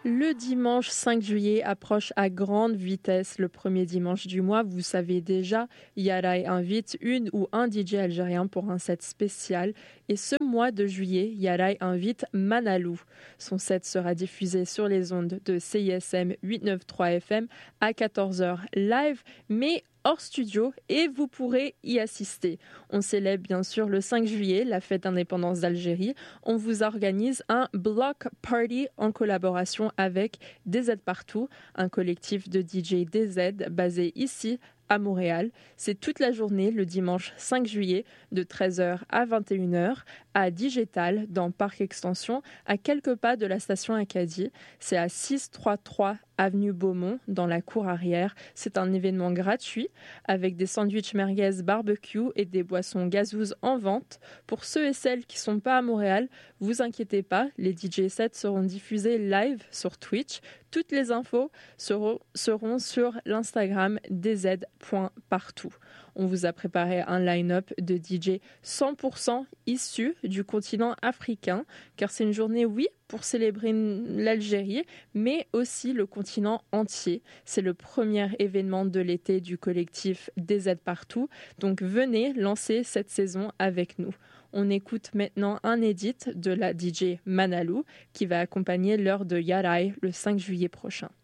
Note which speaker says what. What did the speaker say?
Speaker 1: Le dimanche 5 juillet approche à grande vitesse. Le premier dimanche du mois, vous savez déjà, Yarai invite une ou un DJ algérien pour un set spécial. Et ce mois de juillet, Yarai invite Manalou. Son set sera diffusé sur les ondes de CISM 893 FM à 14h live, mais hors studio, et vous pourrez y assister. On célèbre bien sûr le 5 juillet, la fête d'indépendance d'Algérie. On vous organise un block party en collaboration avec DZ Partout, un collectif de DJ DZ basé ici à Montréal. C'est toute la journée le dimanche 5 juillet de 13h à 21h à Digital dans Parc Extension, à quelques pas de la station Acadie. C'est à 633 avenue Beaumont dans la cour arrière. C'est un événement gratuit avec des sandwichs merguez barbecue et des boissons gazeuses en vente. Pour ceux et celles qui ne sont pas à Montréal, vous inquiétez pas, les DJ sets seront diffusés live sur Twitch. Toutes les infos seront sur l'Instagram dz.partout. On vous a préparé un line-up de DJ 100% issus du continent africain, car c'est une journée, oui, pour célébrer l'Algérie, mais aussi le continent entier. C'est le premier événement de l'été du collectif DZ Partout, donc venez lancer cette saison avec nous. On écoute maintenant un edit de la DJ Manalou qui va accompagner l'heure de Yarai le 5 juillet prochain.